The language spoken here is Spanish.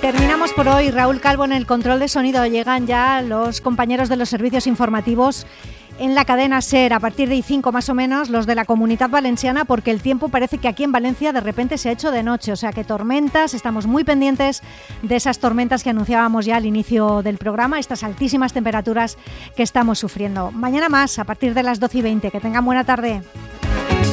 Terminamos por hoy. Raúl Calvo en el control de sonido. Llegan ya los compañeros de los servicios informativos en la cadena SER a partir de 5 más o menos, los de la Comunitat Valenciana, porque el tiempo parece que aquí en Valencia de repente se ha hecho de noche, o sea que tormentas, estamos muy pendientes de esas tormentas que anunciábamos ya al inicio del programa, estas altísimas temperaturas que estamos sufriendo. Mañana más, a partir de las 12:20. Que tengan buena tarde.